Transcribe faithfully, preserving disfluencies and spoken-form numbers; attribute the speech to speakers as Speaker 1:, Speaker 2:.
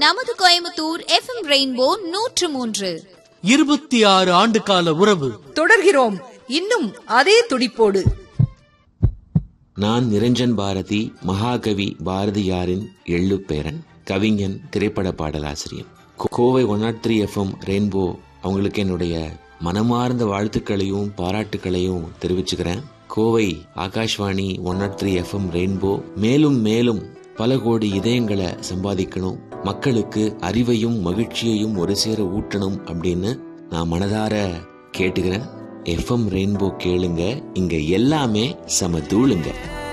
Speaker 1: நமது Coimbatore F M rainbow நூற்று மூன்று.
Speaker 2: இருபத்தி ஆறு ஆண்டு கால உறவு
Speaker 3: தொடர்கிறோம் இன்னும் அதே துடிப்போடு.
Speaker 4: நான் நிரஞ்சன் பாரதி, மகாகவி பாரதியாரின் எள்ளு பேரன், கவிஞன், திரைப்பட பாடலாசிரியர். Kovai one not three F M rainbow அவங்களுக்கு என்னுடைய மனமார்ந்த வாழ்த்துக்களையும் பாராட்டுக்களையும் தெரிவிச்சுக்கிறேன். Kovai Akashvani one not three F M rainbow மேலும் மேலும் பல கோடி இதயங்களை சம்பாதிக்கணும், மக்களுக்கு அறிவையும் மகிழ்ச்சியையும் ஒரு சேர ஊட்டணும் அப்படின்னு நான் மனதார கேட்டுக்கிறேன். எஃப் எம் ரெயின்போ கேளுங்க, இங்க எல்லாமே சம தூளுங்க.